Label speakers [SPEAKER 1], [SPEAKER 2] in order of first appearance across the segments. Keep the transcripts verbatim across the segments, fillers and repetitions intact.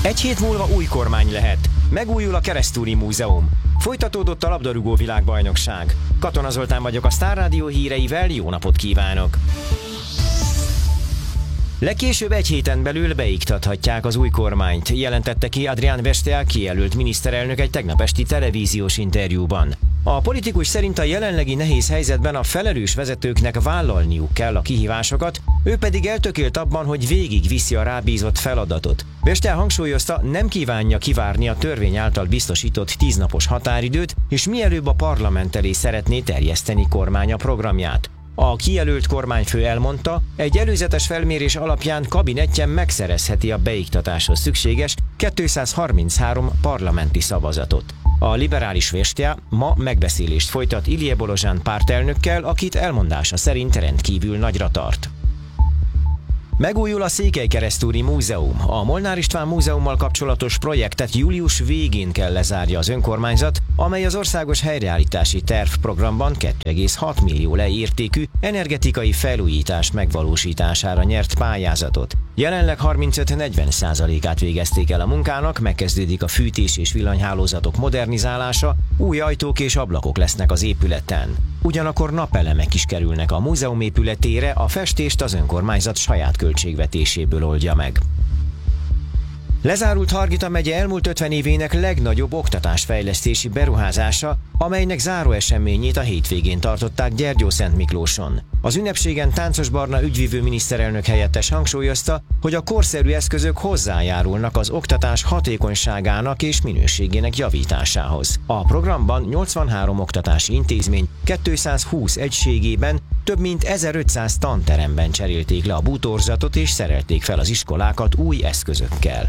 [SPEAKER 1] Egy hét múlva új kormány lehet. Megújul a Keresztúri Múzeum. Folytatódott a labdarúgó világbajnokság. Katona Zoltán vagyok a Sztár Rádió híreivel, jó napot kívánok! Legkésőbb egy héten belül beiktathatják az új kormányt, jelentette ki Adrián Besteá kijelölt miniszterelnök egy tegnap esti televíziós interjúban. A politikus szerint a jelenlegi nehéz helyzetben a felelős vezetőknek vállalniuk kell a kihívásokat, ő pedig eltökélt abban, hogy végig viszi a rábízott feladatot. Besteá hangsúlyozta, nem kívánja kivárni a törvény által biztosított tíznapos határidőt, és mielőbb a parlament elé szeretné terjeszteni kormánya programját. A kijelölt kormányfő elmondta, egy előzetes felmérés alapján kabinettje megszerezheti a beiktatáshoz szükséges kétszázharminchárom parlamenti szavazatot. A liberális Besteá ma megbeszélést folytat Ilije Bolozsán pártelnökkel, akit elmondása szerint rendkívül nagyra tart. Megújul a Székelykeresztúri Múzeum. A Molnár István Múzeummal kapcsolatos projektet július végén kell lezárja az önkormányzat, amely az országos helyreállítási tervprogramban két egész hat millió lei értékű energetikai felújítás megvalósítására nyert pályázatot. Jelenleg harmincöt-negyven százalékát végezték el a munkának, megkezdődik a fűtés és villanyhálózatok modernizálása, új ajtók és ablakok lesznek az épületen. Ugyanakkor napelemek is kerülnek a múzeum épületére, a festést az önkormányzat saját költségvetéséből oldja meg. Lezárult Hargita megye elmúlt ötven évének legnagyobb oktatásfejlesztési beruházása, amelynek záróeseményét a hétvégén tartották Gyergyószentmiklóson. Az ünnepségen Táncos Barna ügyvívő miniszterelnök helyettes hangsúlyozta, hogy a korszerű eszközök hozzájárulnak az oktatás hatékonyságának és minőségének javításához. A programban nyolcvanhárom oktatási intézmény kétszázhúsz egységében több mint ezerötszáz tanteremben cserélték le a bútorzatot és szerelték fel az iskolákat új eszközökkel.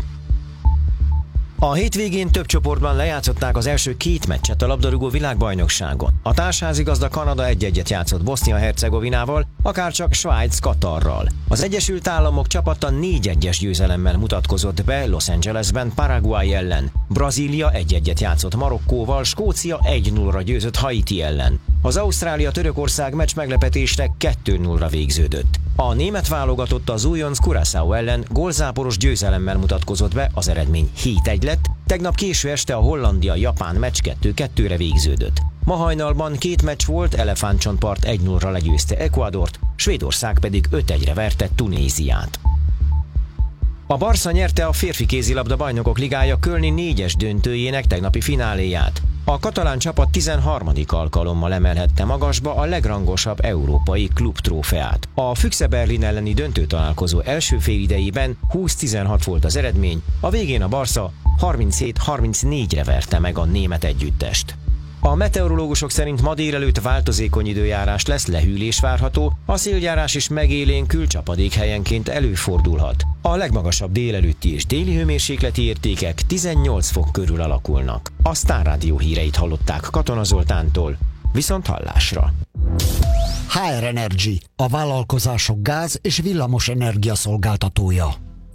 [SPEAKER 1] A hétvégén több csoportban lejátszották az első két meccset a labdarúgó világbajnokságon. A társházigazda Kanada egy-egyet játszott Bosznia-Hercegovinával, akárcsak Svájc Katarral. Az Egyesült Államok csapata négy egyes győzelemmel mutatkozott be Los Angelesben Paraguay ellen. Brazília egy-egyet játszott Marokkóval, Skócia egy nullra győzött Haiti ellen. Az Ausztrália-Törökország meccs meglepetésre kettő nullra végződött. A német válogatott az újonc Curaçao ellen gólzáporos győzelemmel mutatkozott be, az eredmény hét egy lett, tegnap késő este a Hollandia-Japán meccs kettő kettőre végződött. Ma hajnalban két meccs volt, Elefántcsontpart egy nullra legyőzte Ecuadort, Svédország pedig öt egyre verte Tunéziát. A Barca nyerte a férfi kézilabda bajnokok ligája kölni négyes döntőjének tegnapi fináléját. A katalán csapat tizenharmadik alkalommal emelhette magasba a legrangosabb európai klubtrófeát. A Füchse Berlin elleni döntőtalálkozó első félidejében húsz tizenhat volt az eredmény, a végén a Barca harminchét harmincnégyre verte meg a német együttest. A meteorológusok szerint ma délelőtt változékony időjárás lesz, lehűlés várható, a széljárás is megélénkül, csapadék helyenként előfordulhat. A legmagasabb délelőtti és déli hőmérsékleti értékek tizennyolc fok körül alakulnak. A Sztár Rádió híreit hallották Katona Zoltántól, viszont hallásra.
[SPEAKER 2] há er Energy, a vállalkozások gáz- és villamos energia szolgáltatója.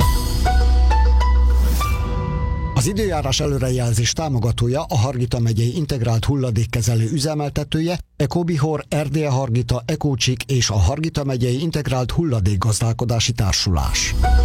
[SPEAKER 2] Az időjárás előrejelzés támogatója a Hargita megyei integrált hulladékkezelő üzemeltetője, Ecobihor, Erdélye Hargita, Ecócsik és a Hargita megyei integrált hulladékgazdálkodási társulás.